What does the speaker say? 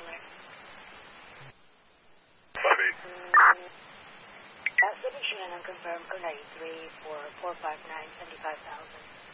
correct? 58. Submission and confirm Unai 3 for 459 75,000.